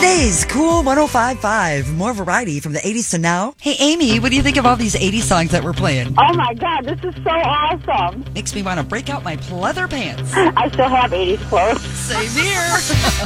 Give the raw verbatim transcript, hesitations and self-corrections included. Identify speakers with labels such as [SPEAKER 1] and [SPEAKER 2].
[SPEAKER 1] Today's Cool one oh five point five. More variety from the eighties to now. Hey, Amy, what do you think of all these eighties songs that we're playing?
[SPEAKER 2] Oh, my God, this is so awesome.
[SPEAKER 1] Makes me want to break out my pleather pants.
[SPEAKER 2] I still have eighties clothes.
[SPEAKER 1] Same here.